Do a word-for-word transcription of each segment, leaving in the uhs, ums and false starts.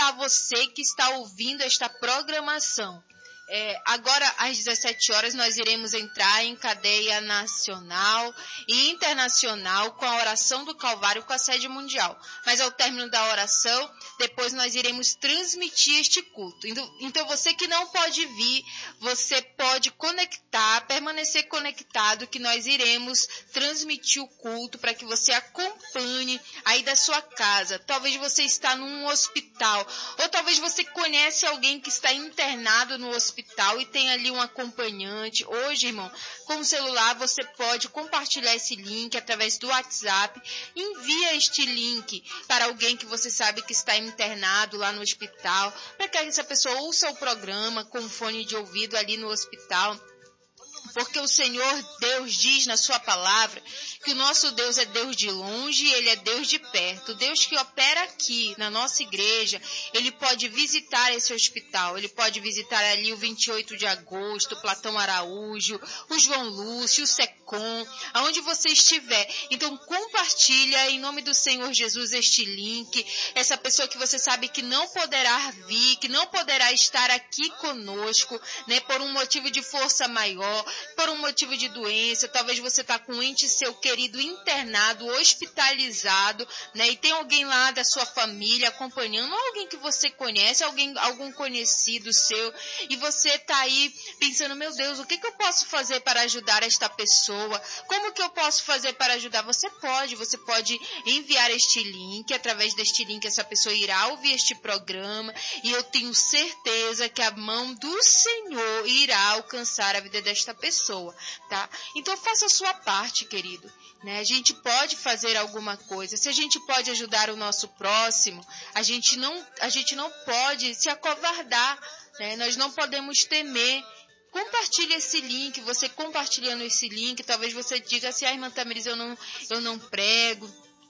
convidar você que está ouvindo esta programação. É, agora, às dezessete horas, nós iremos entrar em cadeia nacional e internacional com a oração do Calvário com a sede mundial. Mas ao término da oração, depois nós iremos transmitir este culto. Então, então você que não pode vir, você pode conectar, permanecer conectado, que nós iremos transmitir o culto para que você acompanhe aí da sua casa. Talvez você está num hospital, ou talvez você conhece alguém que está internado no hospital e tem ali um acompanhante. Hoje, irmão, com o celular você pode compartilhar esse link através do WhatsApp. Envia este link para alguém que você sabe que está internado lá no hospital, para que essa pessoa ouça o programa com fone de ouvido ali no hospital. Porque o Senhor Deus diz na sua palavra que o nosso Deus é Deus de longe e Ele é Deus de perto. O Deus que opera aqui na nossa igreja, Ele pode visitar esse hospital, Ele pode visitar ali o vinte e oito de agosto, o Platão Araújo, o João Lúcio, o Secom, aonde você estiver. Então compartilha em nome do Senhor Jesus este link. Essa pessoa que você sabe que não poderá vir, que não poderá estar aqui conosco, né, por um motivo de força maior, por um motivo de doença, talvez você está com um ente seu querido internado, hospitalizado, né? E tem alguém lá da sua família acompanhando, ou alguém que você conhece, alguém, algum conhecido seu, e você está aí pensando, meu Deus, o que, que eu posso fazer para ajudar esta pessoa? Como que eu posso fazer para ajudar? Você pode, você pode enviar este link, através deste link essa pessoa irá ouvir este programa, e eu tenho certeza que a mão do Senhor irá alcançar a vida desta pessoa. pessoa, tá? Então faça a sua parte, querido, né? A gente pode fazer alguma coisa. Se a gente pode ajudar o nosso próximo, a gente não, a gente não pode se acovardar, né? Nós não podemos temer. Compartilhe esse link, você compartilhando esse link, talvez você diga assim, ah, irmã Tamiris, eu não, eu não prego,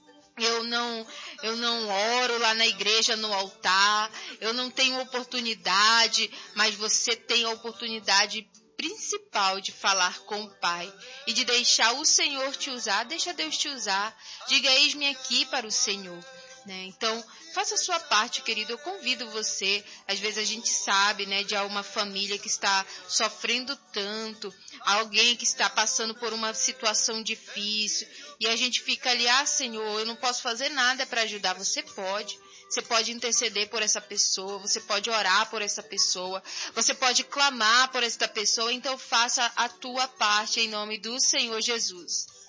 eu não, eu não oro lá na igreja, no altar, eu não tenho oportunidade, mas você tem a oportunidade principal de falar com o Pai e de deixar o Senhor te usar. Deixa Deus te usar. Diga, eis-me aqui para o Senhor, né? Então, faça a sua parte, querido. Eu convido você. Às vezes a gente sabe, né, de alguma família que está sofrendo tanto, alguém que está passando por uma situação difícil, e a gente fica ali, ah, Senhor, eu não posso fazer nada para ajudar. Você pode. Você pode interceder por essa pessoa, você pode orar por essa pessoa, você pode clamar por esta pessoa, então faça a tua parte em nome do Senhor Jesus.